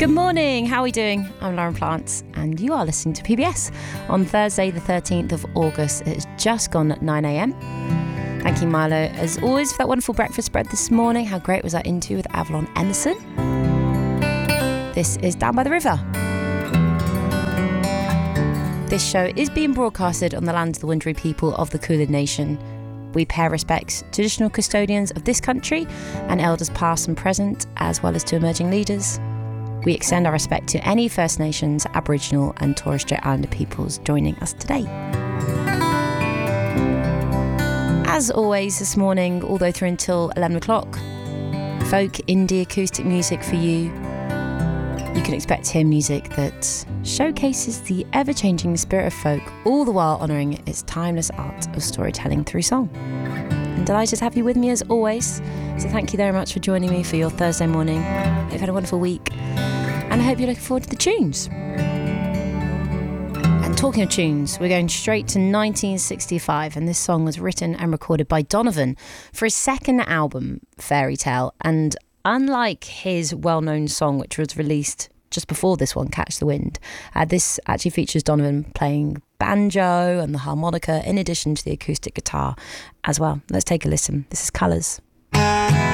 Good morning, how are we doing? I'm Lauren Plants and you are listening to PBS on Thursday the 13th of August. It has just gone at 9am. Thank you, Milo, as always, for that wonderful breakfast spread this morning. How great was that interview with Avalon Emerson? This is Down by the River. This show is being broadcasted on the lands of the Wurundjeri people of the Kulin Nation. We pay respects to traditional custodians of this country and elders past and present, as well as to emerging leaders. We extend our respect to any First Nations, Aboriginal and Torres Strait Islander peoples joining us today. As always this morning, all the way through until 11 o'clock, folk, indie, acoustic music for you. You can expect to hear music that showcases the ever-changing spirit of folk, all the while honouring its timeless art of storytelling through song. I'm delighted to have you with me as always, so thank you very much for joining me for your Thursday morning. I hope you've had a wonderful week, and I hope you're looking forward to the tunes. And talking of tunes, we're going straight to 1965, and this song was written and recorded by Donovan for his second album, Fairy Tale, and unlike his well-known song, which was released just before this one, Catch the Wind, this actually features Donovan playing banjo and the harmonica in addition to the acoustic guitar as well. Let's take a listen. This is Colours.